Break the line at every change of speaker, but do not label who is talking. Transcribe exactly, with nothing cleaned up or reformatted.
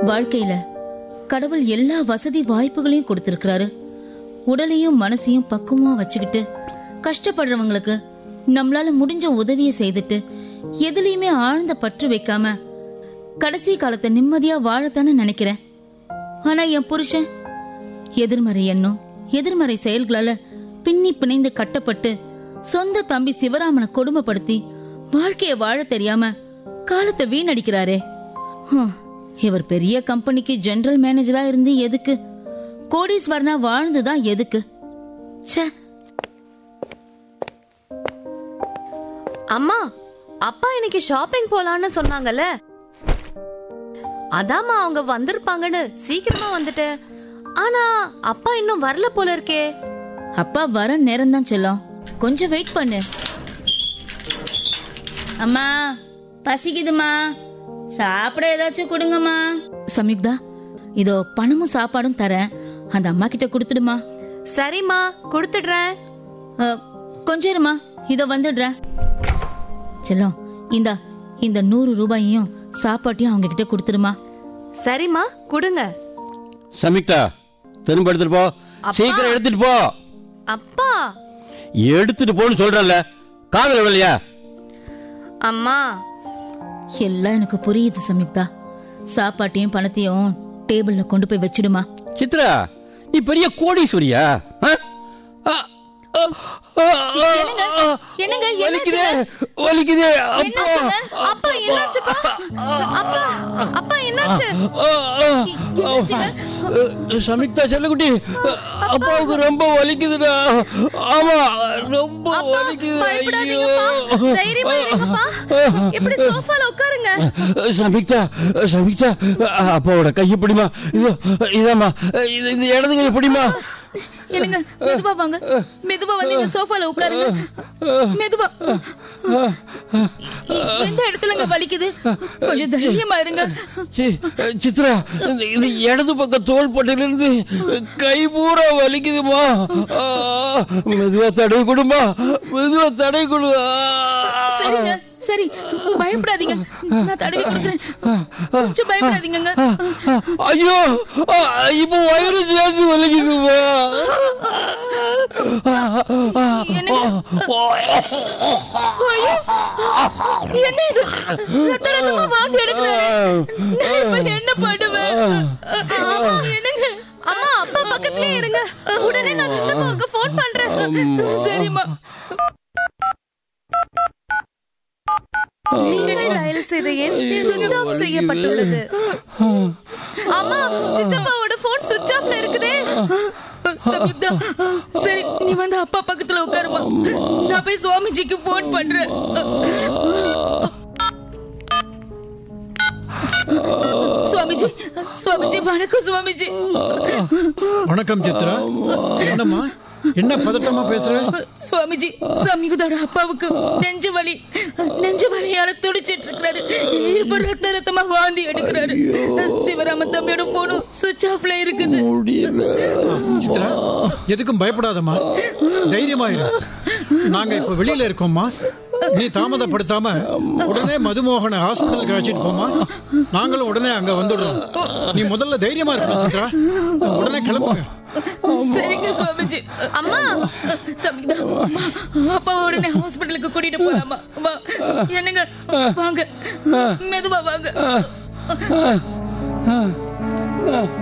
வாழ்க்கையில கடவுள் எல்லா வசதி வாய்ப்புகளையும் கொடுத்திருக்கிறாரு. உடலையும் மனசையும் பக்குவமா வச்சுக்கிட்டு கஷ்டப்படுறவங்களுக்கு நம்மளால முடிஞ்ச உதவியை செய்துட்டு எதுலயுமே ஆழ்ந்த பற்று வைக்காம கடைசி காலத்தை நிம்மதியா வாழத்தானே நினைக்கிறேன். ஆனா என் புருஷன் எதிர்மறை எண்ணம் எதிர்மறை செயல்களால பின்னி பிணைந்து கட்டப்பட்டு சொந்த தம்பி சிவராமனை கொடுமைப்படுத்தி வாழ்க்கைய வாழ தெரியாம காலத்தை வீணடிக்கிறாரே. இவர் பெரிய கம்பெனிக்கு ஜெனரல் மேனேஜரா இருந்து எதுக்கு, கோடீஸ்வரனா வாழ்ந்துதான் எதுக்கு?
அம்மா, அப்பா இன்னைக்கு ஷாப்பிங் போலான்னு சொன்னாங்கல்ல, அதாம்மா அவங்க வந்திருப்பாங்கன்னு சீக்கிரமா வந்துட்டேன். ஆனா அப்பா இன்னும் வரல போல இருக்கே.
அப்பா வர நேரம் தான் செல்லம், கொஞ்சம் வெயிட் பண்ணு. அம்மா பசிக்குதுமா, சாப்பிட ஏதாச்சும் கொடுங்கம்மா. சம்யுக்தா, இதோ பணமும் சாப்பாடும் தரேன், அந்த அம்மா கிட்ட கொடுத்துடுமா.
சரிம்மா, கொடுத்துடுறேன்.
கொஞ்சம் இருமா, இதோ வந்துடுறேன். செல்லம், இந்த இந்த நூறு ரூபாயையும் சாப்பாட்டையும் அவங்க கிட்ட கொடுத்துடுமா.
சரிம்மா, கொடுங்க.
சம்யுக்தா, திரும்ப எடுத்துட்டு போ, சீக்கிரம் எடுத்துட்டு போ.
அப்பா,
எடுத்துட்டு போன்னு சொல்றல, காதல இல்லையா?
அம்மா,
எல்லாம் எனக்கு புரியுது சம்யுக்தா. சாப்பாட்டையும் பணத்தையும் டேபிள்ல கொண்டு போய் வச்சிடுமா.
சித்ரா, நீ பெரிய கோடீஸ்வரியா?
என்னங்க
வலிக்குதே வலிக்குதே.
அப்பா என்னாச்சுப்பா? அப்பா அப்பா என்னாச்சு?
சம்யுக்தா செல்லக்குட்டி, அப்பாவுக்கு ரொம்ப வலிக்குதுடா. ஆமா, ரொம்ப வலிக்குது.
தைரியமா இருங்கப்பா, இப்படி சோஃபால உட்காருங்க.
சம்யுக்தா சம்யுக்தா அப்பாவோட கையை பிடிமா. இதோ இதாமா, இது இடது கையை பிடிமா.
என்னங்க, மெதுவா வாங்க, மெதுவா வந்து இந்த சோஃபால உட்காருங்க. மெதுவா. எந்த இடத்துலங்க வலிக்குது? கொஞ்சம் தைரியமா இருங்க.
சித்ரா, இது இடது பக்கம் தோள் பட்டையில இருந்து கை பூரா வலிக்குதுமா. மெதுவா தடை கொடுமா, மெதுவா தடை கொடு.
சரிங்க, சரி, பயப்படாதீங்க, நான் தடவி கொடுக்கிறேன். கொஞ்சம் பயப்படாதீங்க.
ஐயோ, இப்ப வயிறு சேர்ந்து வலிக்குதுமா.
என்ன இது? ரத்த ரத்தமா வாந்தி எடுக்கிறேன். என்ன பண்ணுவேன்? என்னங்க?
அம்மா, அப்பா பக்கத்துலயே இருங்க. உடனே நான் சித்தப்பாவுக்கு போன் பண்றேன்.
சரிம்மா.
டயல் செய்த எண் சுவிட்ச் ஆஃப் செய்யப்பட்டுள்ளது. அம்மா, சித்தப்பாவோட போன் சுவிட்ச் ஆஃப்ல இருக்குதே.
சரி, நீ வந்து அப்பா பக்கத்துல உட்காருமா, நான் போய் சுவாமிஜிக்கு போன் பண்றேன். சுவாமிஜி, சுவாமிஜி, வணக்கம் சுவாமிஜி.
வணக்கம் சித்ரா. என்னம்மா, என்ன பதட்டமா பேசுற?
சுவாமிஜி, சம்யுக்தாவோட அப்பாவுக்கு நெஞ்சு வலி, நெஞ்சு வலியால துடிச்சிட்டு இருக்காரு. இப்ப ரத்த ரத்தமா வாந்தி எடுக்கிறாரு. சிவராம தம்பியோட போனும் சுவிட்ச் ஆஃப்ல இருக்குது.
சித்ரா, எதுக்கும் பயப்படாதம்மா, தைரியமா இரு. நாங்க இப்ப வெளியில இருக்கோம்மா. நீ தாமதப்படுத்தாம உடனே மதுமோகனை ஹாஸ்பிட்டலுக்கு அழைச்சிட்டு போமா. நாங்களும் உடனே அங்க வந்துடுறோம். நீ முதல்ல தைரியமா இருக்க சித்ரா, உடனே கிளம்புங்க.
சரிங்க சுவாமிஜி.
அம்மா,
சம்யுக்தா, அப்பா உடனே ஹாஸ்பிட்டலுக்கு கூட்டிட்டு போலாமா? என்னங்க, வாங்க, மெதுவா வாங்க.